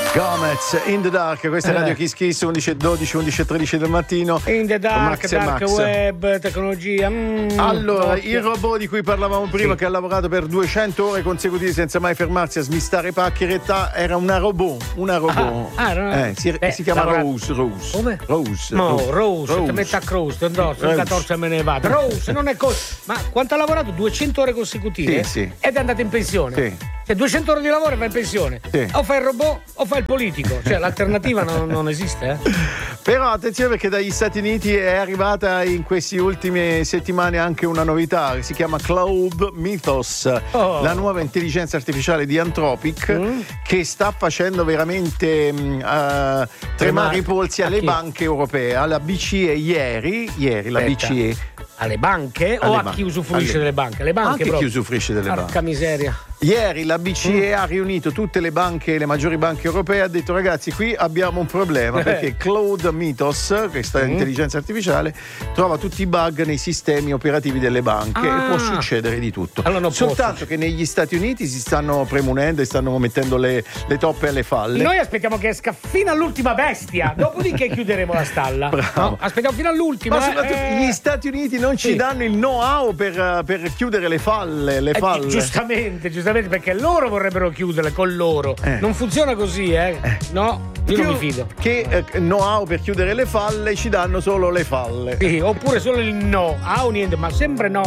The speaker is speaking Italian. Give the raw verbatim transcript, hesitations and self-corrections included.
Gomez, In the Dark, questa è Radio Kiss Kiss, undici e dodici, undici e tredici del mattino. In the Dark, Max e Dark Max. Web, tecnologia. Mm, allora, occhio. il robot di cui parlavamo prima, Sì. che ha lavorato per duecento ore consecutive senza mai fermarsi a smistare pacchi, in realtà era una robot, una robot. Ah, ah, no, no. Eh, si, Beh, si chiama lavora- Rose, Rose. Come? Rose. No, Rose, Rose. ti metti a Rose, ti indosso, Rose. il quattordici me ne vado. Rose, non è così. Ma quanto ha lavorato? duecento ore consecutive? Sì, sì. Ed è andato in pensione? Sì. Cioè, duecento ore di lavoro e va in pensione. Sì. O fai il robot o fai il politico. Cioè, l'alternativa non, non esiste, eh? Però attenzione, perché dagli Stati Uniti è arrivata in queste ultime settimane anche una novità che si chiama Cloud Mythos, Oh. la nuova intelligenza artificiale di Anthropic Mm. che sta facendo veramente mh, uh, tremare i polsi A alle chi? banche europee. Alla B C E ieri, ieri la Aspetta. B C E Alle banche o Alle a banche. chi usufruisce Alle- delle banche? Le banche anche proprio. chi usufruisce delle Porca banche. miseria. Ieri la B C E ha riunito tutte le banche, le maggiori banche europee, e ha detto: ragazzi, qui abbiamo un problema, Eh. perché Cloud Mythos, questa Mm. intelligenza artificiale, trova tutti i bug nei sistemi operativi delle banche Ah. e può succedere di tutto. Allora non può Soltanto che negli Stati Uniti si stanno premunendo e stanno mettendo le, le toppe alle falle. Noi aspettiamo che esca fino all'ultima bestia, dopodiché chiuderemo la stalla. Bravo. No, aspettiamo fino all'ultima. Ma soprattutto eh. gli Stati Uniti non ci Sì. danno il know-how per, per chiudere le falle, le Eh, falle. giustamente, giustamente, perché loro vorrebbero chiuderle con loro. Eh. Non funziona così, eh? No, io Più non mi fido. che eh, know-how per chiudere le falle ci danno solo le falle. Sì, oppure solo il no, ah o niente, ma sempre no.